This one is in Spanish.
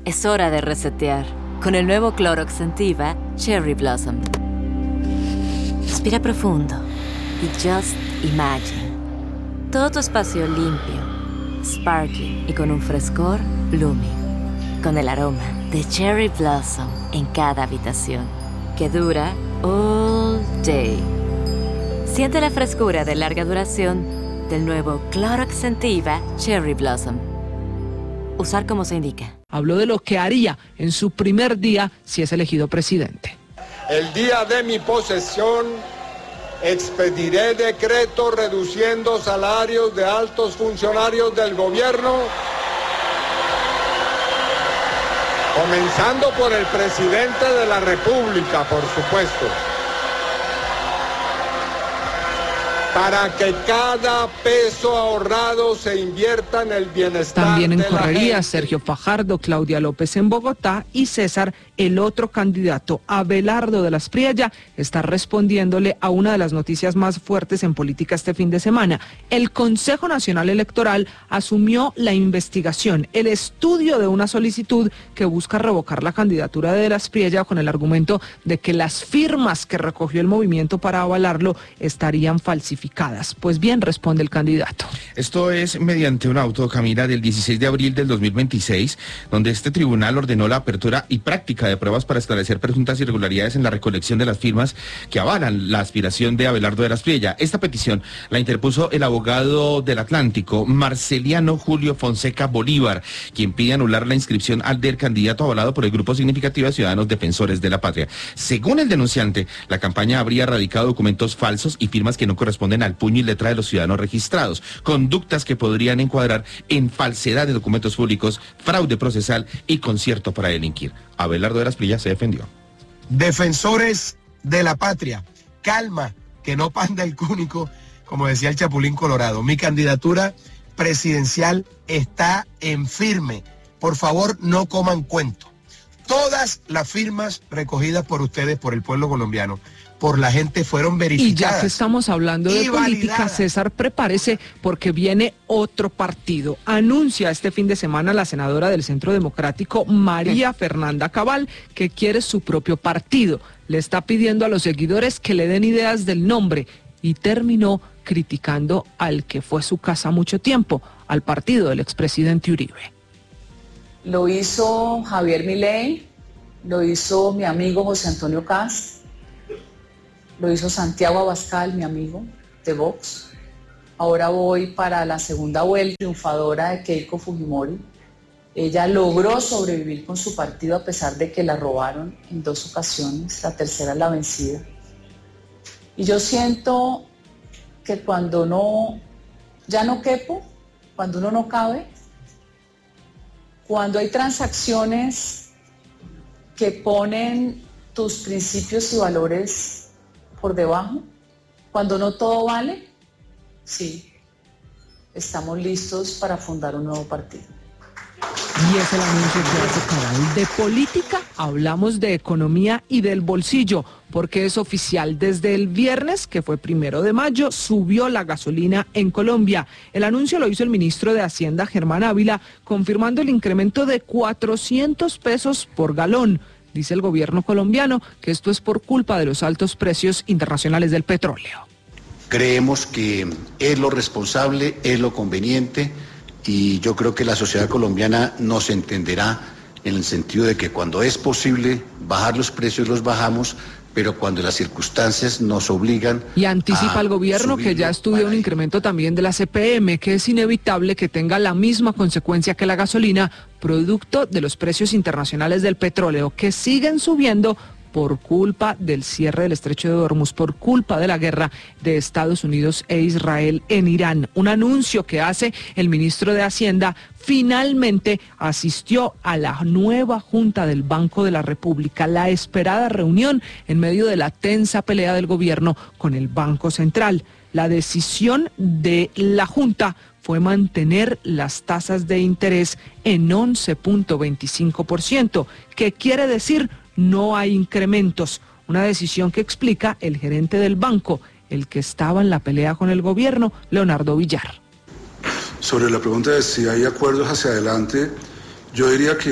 Es hora de resetear con el nuevo Clorox Scentiva Cherry Blossom. Respira profundo y just imagine. Todo tu espacio limpio, sparkling y con un frescor blooming. Con el aroma de Cherry Blossom en cada habitación, que dura all day. Siente la frescura de larga duración del nuevo Clorox Scentiva Cherry Blossom. Usar como se indica. Habló de lo que haría en su primer día si es elegido presidente. El día de mi posesión expediré decreto reduciendo salarios de altos funcionarios del gobierno, comenzando por el presidente de la República, por supuesto, para que cada peso ahorrado se invierta en el bienestar. También en de la correría gente. Sergio Fajardo, Claudia López en Bogotá y César, el otro candidato, Abelardo de las Priella, está respondiéndole a una de las noticias más fuertes en política este fin de semana. El Consejo Nacional Electoral asumió la investigación, el estudio de una solicitud que busca revocar la candidatura de las Priella con el argumento de que las firmas que recogió el movimiento para avalarlo estarían falsificadas. Pues bien, responde el candidato. Esto es mediante un auto, Camila, del 16 de abril del 2026, donde este tribunal ordenó la apertura y práctica de pruebas para esclarecer presuntas irregularidades en la recolección de las firmas que avalan la aspiración de Abelardo de las Priella. Esta petición la interpuso el abogado del Atlántico, Marceliano Julio Fonseca Bolívar, quien pide anular la inscripción del candidato avalado por el Grupo Significativo de Ciudadanos Defensores de la Patria. Según el denunciante, la campaña habría radicado documentos falsos y firmas que no corresponden al puño y letra de los ciudadanos registrados, conductas que podrían encuadrar en falsedad de documentos públicos, fraude procesal y concierto para delinquir. Abelardo de las Priella se defendió. Defensores de la patria, calma, que no panda el cúnico, como decía el Chapulín Colorado. Mi candidatura presidencial está en firme. Por favor, no coman cuento. Todas las firmas recogidas por ustedes, por el pueblo colombiano, por la gente, fueron verificadas. Y ya que estamos hablando de política, César, prepárese porque viene otro partido. Anuncia este fin de semana la senadora del Centro Democrático, María Fernanda Cabal, que quiere su propio partido. Le está pidiendo a los seguidores que le den ideas del nombre y terminó criticando al que fue su casa mucho tiempo, al partido del expresidente Uribe. Lo hizo Javier Milei, lo hizo mi amigo José Antonio Cast, lo hizo Santiago Abascal, mi amigo de Vox. Ahora voy para la segunda vuelta triunfadora de Keiko Fujimori. Ella logró sobrevivir con su partido a pesar de que la robaron en 2 ocasiones, la tercera es la vencida. Y yo siento que cuando ya no quepo, cuando uno no cabe, cuando hay transacciones que ponen tus principios y valores por debajo, cuando no todo vale, sí, estamos listos para fundar un nuevo partido. Y es el anuncio que hace Cabal. De política hablamos de economía y del bolsillo, porque es oficial. Desde el viernes, que fue 1 de mayo, subió la gasolina en Colombia. El anuncio lo hizo el ministro de Hacienda, Germán Ávila, confirmando el incremento de 400 pesos por galón. Dice el gobierno colombiano que esto es por culpa de los altos precios internacionales del petróleo. Creemos que es lo responsable, es lo conveniente, y yo creo que la sociedad colombiana nos entenderá en el sentido de que cuando es posible bajar los precios los bajamos, pero cuando las circunstancias nos obligan. Y anticipa al gobierno que ya estudió un incremento también de la CPM, que es inevitable que tenga la misma consecuencia que la gasolina, producto de los precios internacionales del petróleo, que siguen subiendo por culpa del cierre del Estrecho de Hormuz, por culpa de la guerra de Estados Unidos e Israel en Irán. Un anuncio que hace el ministro de Hacienda. Finalmente asistió a la nueva Junta del Banco de la República, la esperada reunión en medio de la tensa pelea del gobierno con el Banco Central. La decisión de la Junta fue mantener las tasas de interés en 11.25%, que quiere decir no hay incrementos, una decisión que explica el gerente del banco, el que estaba en la pelea con el gobierno, Leonardo Villar. Sobre la pregunta de si hay acuerdos hacia adelante, yo diría que